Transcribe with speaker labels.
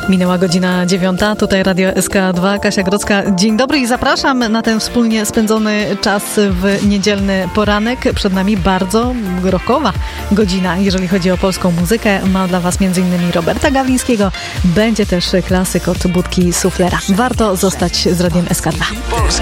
Speaker 1: Minęła godzina 9, tutaj Radio SK2, Kasia Grodzka. Dzień dobry i zapraszam na ten wspólnie spędzony czas w niedzielny poranek. Przed nami bardzo rockowa godzina, jeżeli chodzi o polską muzykę. Ma dla Was m.in. Roberta Gawlińskiego. Będzie też klasyk od Budki Suflera. Warto zostać z Radiem SK2.